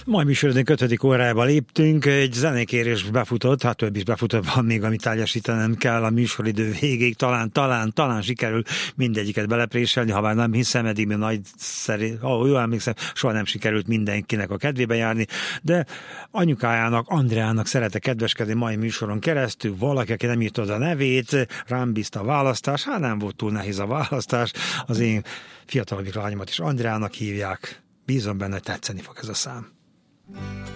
Mai műsorunk 5. órájába léptünk, egy zenékérés befutott, hát több is befutott, van még, amit teljesítenem kell a műsoridő végéig, talán sikerül mindegyiket belepréselni, ha bár nem hiszem, eddig még nagy jól emlékszem, soha nem sikerült mindenkinek a kedvébe járni, de anyukájának, Andreának szeretek kedveskedni mai műsoron keresztül, valaki, aki nem írta a nevét, rám bízta a választás, hát nem volt túl nehéz a választás, az én fiatalabbik lányomat is Andreának hívják, bízom benne, hogy tetszeni fog ez a szám.